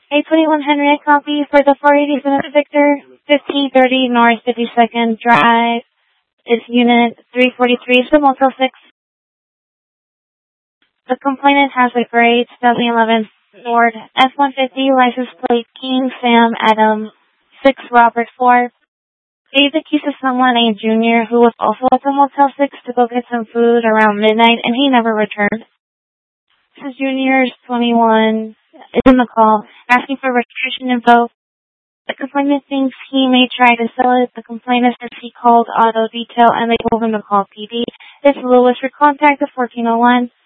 821 Henriette copy for the 487 Victor, 1530 North 52nd Drive. It's unit 343, so Motel 6. The complainant has a gray 2011 Ford F-150 license plate King Sam Adam 6 Robert Ford. Gave the keys to someone, a junior, who was also at the Motel 6 to go get some food around midnight, and he never returned. This is Junior's 21 is in the call, asking for registration info. The complainant thinks he may try to sell it. The complainant says he called auto detail and they told him to call PD. It's Lewis for contact at 1401.